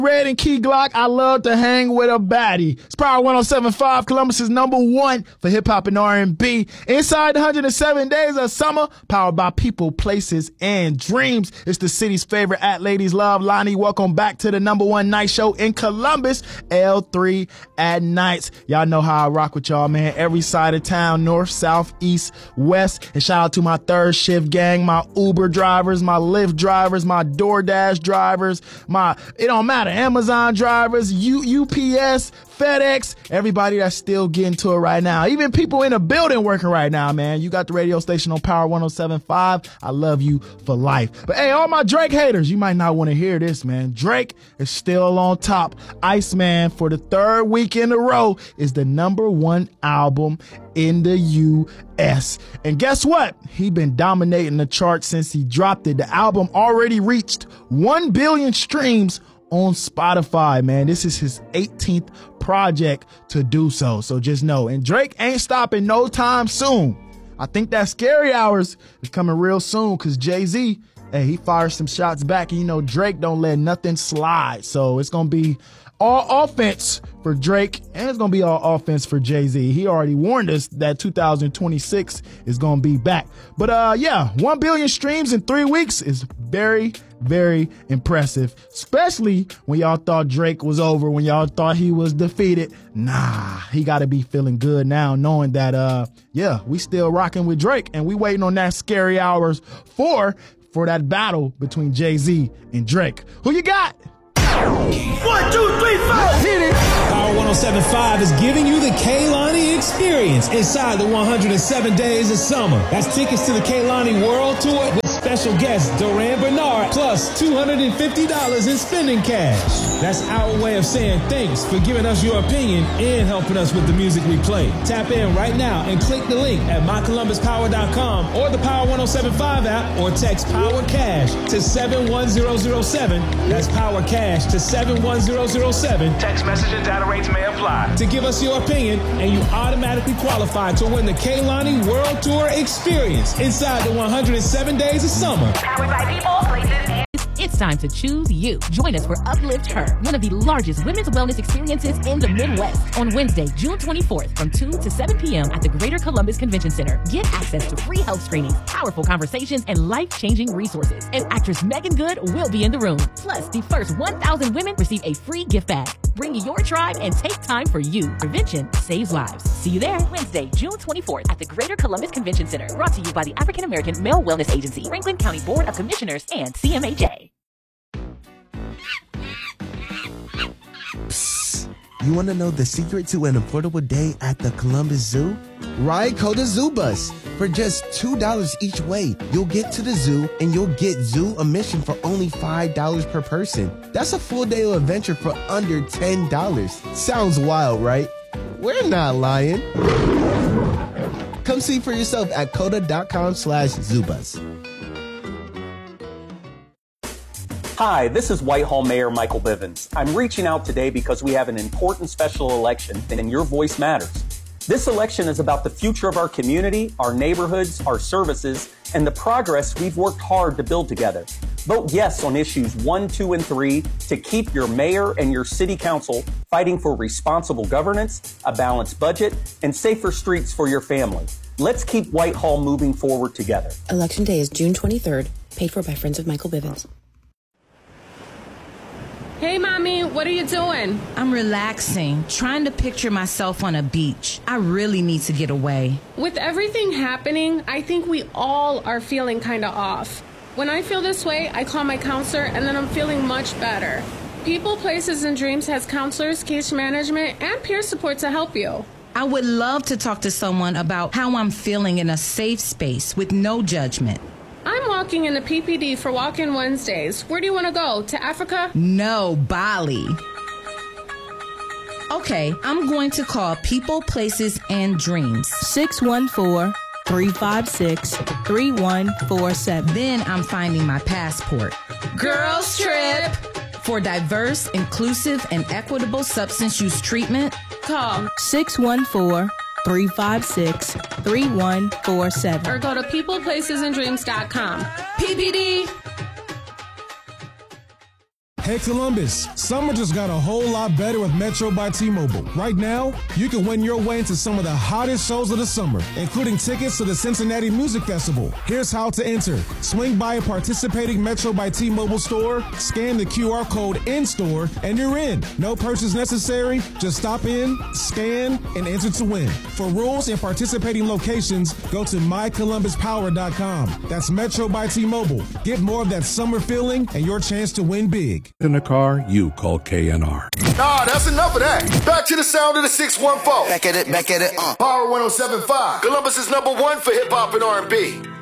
Red and Key Glock, I love to hang with a baddie. It's Power 107.5, Columbus's #1 for hip-hop and R&B. Inside the 107 days of summer, powered by people, places, and dreams. It's the city's favorite at Ladies Love. Lonnie, welcome back to the #1 night show in Columbus, L3 at nights. Y'all know how I rock with y'all, man. Every side of town, north, south, east, west. And shout out to my third shift gang, my Uber drivers, my Lyft drivers, my DoorDash drivers, it don't matter, Amazon drivers, UPS, FedEx, everybody that's still getting to it right now. Even people in the building working right now, man. You got the radio station on Power 107.5. I love you for life. But hey, all my Drake haters, you might not want to hear this, man. Drake is still on top. Iceman, for the third week in a row, is the #1 album in the U.S. And guess what? He been dominating the charts since he dropped it. The album already reached 1 billion streams on Spotify, man. This is his 18th project to do so. So just know. And Drake ain't stopping no time soon. I think that Scary Hours is coming real soon because Jay-Z, hey, he fires some shots back. And you know, Drake don't let nothing slide. So it's going to be all offense for Drake, and it's going to be all offense for Jay-Z. He already warned us that 2026 is going to be back. But 1 billion streams in 3 weeks is very, very impressive, especially when y'all thought Drake was over, when y'all thought he was defeated. Nah, he got to be feeling good now, knowing that, we still rocking with Drake, and we waiting on that Scary Hours for that battle between Jay-Z and Drake. Who you got? 1, 2, 3, 4. Hit it. Power 107.5 is giving you the Kehlani experience inside the 107 days of summer. That's tickets to the Kehlani World Tour with special guest Duran Bernard, plus $250 in spending cash. That's our way of saying thanks for giving us your opinion and helping us with the music we play. Tap in right now and click the link at mycolumbuspower.com or the Power 107.5 app, or text Power Cash to 71007. That's Power Cash to 71007. Text message and data rates may apply. To give us your opinion, and you automatically qualify to win the Kehlani World Tour experience inside the 107 days of summer. Powered by people, places, and... It's time to choose you. Join us for Uplift Her, one of the largest women's wellness experiences in the Midwest, on Wednesday, June 24th from 2 to 7 p.m. at the Greater Columbus Convention Center. Get access to free health screenings, powerful conversations, and life-changing resources. And actress Megan Good will be in the room. Plus, the first 1,000 women receive a free gift bag. Bring your tribe and take time for you. Prevention saves lives. See you there Wednesday, June 24th at the Greater Columbus Convention Center. Brought to you by the African American Male Wellness Agency, Franklin County Board of Commissioners, and CMHA. Psst. You want to know the secret to an affordable day at the Columbus Zoo? Ride Coda Zoo Bus. For just $2 each way, you'll get to the zoo and you'll get zoo admission for only $5 per person. That's a full day of adventure for under $10. Sounds wild, right? We're not lying. Come see for yourself at coda.com/zoobus. Hi, this is Whitehall Mayor Michael Bivens. I'm reaching out today because we have an important special election and your voice matters. This election is about the future of our community, our neighborhoods, our services, and the progress we've worked hard to build together. Vote yes on issues 1, 2, and 3 to keep your mayor and your city council fighting for responsible governance, a balanced budget, and safer streets for your family. Let's keep Whitehall moving forward together. Election Day is June 23rd, paid for by Friends of Michael Bivens. Hey, Mommy, what are you doing? I'm relaxing, trying to picture myself on a beach. I really need to get away. With everything happening, I think we all are feeling kind of off. When I feel this way, I call my counselor, and then I'm feeling much better. People, Places, and Dreams has counselors, case management, and peer support to help you. I would love to talk to someone about how I'm feeling in a safe space with no judgment. I'm walking in the PPD for Walk-In Wednesdays. Where do you want to go? To Africa? No, Bali. Okay, I'm going to call People, Places, and Dreams. 614-356-3147. Then I'm finding my passport. Girls Trip! For diverse, inclusive, and equitable substance use treatment, call 614-356-3147. or go to peopleplacesanddreams.com. PPD! Hey Columbus, summer just got a whole lot better with Metro by T-Mobile. Right now, you can win your way into some of the hottest shows of the summer, including tickets to the Cincinnati Music Festival. Here's how to enter. Swing by a participating Metro by T-Mobile store, scan the QR code in-store, and you're in. No purchase necessary. Just stop in, scan, and enter to win. For rules and participating locations, go to mycolumbuspower.com. That's Metro by T-Mobile. Get more of that summer feeling and your chance to win big. In a car, you call KNR. Nah, that's enough of that. Back to the sound of the 614. Back at it. Power 107.5. Columbus is #1 for hip hop and R&B.